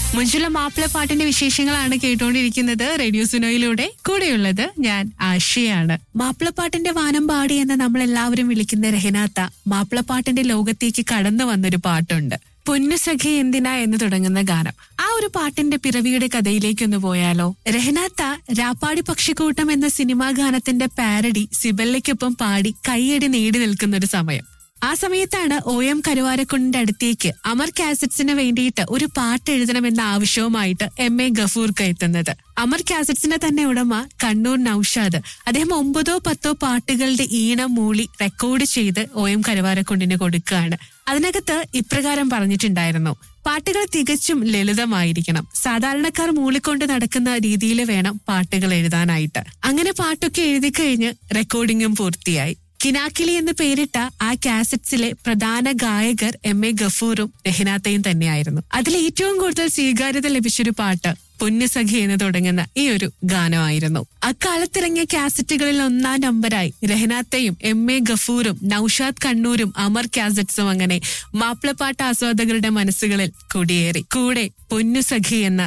മുഞ്ചുള്ള മാപ്പിളപ്പാട്ടിന്റെ വിശേഷങ്ങളാണ് കേട്ടുകൊണ്ടിരിക്കുന്നത് റേഡിയോ സുനോയിലൂടെ. കൂടെയുള്ളത് ഞാൻ ആശയാണ്. മാപ്പിളപ്പാട്ടിന്റെ വാനമ്പാടി എന്ന് നമ്മൾ എല്ലാവരും വിളിക്കുന്ന രഹനാത്ത മാപ്പിളപ്പാട്ടിന്റെ ലോകത്തേക്ക് കടന്നു വന്നൊരു പാട്ടുണ്ട്. പൊന്നു സഖി എന്തിനാ എന്ന് തുടങ്ങുന്ന ഗാനം. ആ ഒരു പാട്ടിന്റെ പിറവിയുടെ കഥയിലേക്കൊന്ന് പോയാലോ? രഹനാത്ത രാപ്പാടി പക്ഷിക്കൂട്ടം എന്ന സിനിമാ ഗാനത്തിന്റെ പാരഡി സിബല്ലയ്ക്കൊപ്പം പാടി കൈയടി നേടി നിൽക്കുന്ന ഒരു സമയം. ആ സമയത്താണ് OM കരുവാരക്കുണ്ടിന്റെ അടുത്തേക്ക് അമർ കാസറ്റ്സിന് വേണ്ടിയിട്ട് ഒരു പാട്ട് എഴുതണമെന്ന ആവശ്യവുമായിട്ട് MA ഗഫൂർക്ക് എത്തുന്നത്. അമർ കാസറ്റ്സിന്റെ തന്നെ ഉടമ കണ്ണൂർ നൌഷാദ് അദ്ദേഹം 9-10 പാട്ടുകളുടെ ഈണം മൂളി റെക്കോർഡ് ചെയ്ത് OM കരുവാരക്കുണ്ടിന് കൊടുക്കുകയാണ്. അതിനകത്ത് ഇപ്രകാരം പറഞ്ഞിട്ടുണ്ടായിരുന്നു: പാട്ടുകൾ തികച്ചും ലളിതമായിരിക്കണം, സാധാരണക്കാർ മൂളിക്കൊണ്ട് നടക്കുന്ന രീതിയിൽ വേണം പാട്ടുകൾ എഴുതാനായിട്ട്. അങ്ങനെ പാട്ടൊക്കെ എഴുതി കഴിഞ്ഞ് റെക്കോർഡിങ്ങും പൂർത്തിയായി. കിനാക്കിലി എന്ന് പേരിട്ട ആ കാസറ്റ്സിലെ പ്രധാന ഗായകർ MA ഗഫൂറും രഹനാത്തയും തന്നെയായിരുന്നു. അതിൽ ഏറ്റവും കൂടുതൽ സ്വീകാര്യത ലഭിച്ചൊരു പാട്ട് പൊന്നു സഖി എന്ന് തുടങ്ങുന്ന ഈ ഒരു ഗാനമായിരുന്നു. അക്കാലത്തിറങ്ങിയ കാസറ്റുകളിൽ 1-ാം നമ്പരായി രഹനാത്തയും MA ഗഫൂറും നൌഷാദ് കണ്ണൂരും അമർ കാസറ്റ്സും അങ്ങനെ മാപ്പിളപ്പാട്ട് ആസ്വാദകരുടെ മനസ്സുകളിൽ കുടിയേറി. കൂടെ പൊന്നു സഖി എന്ന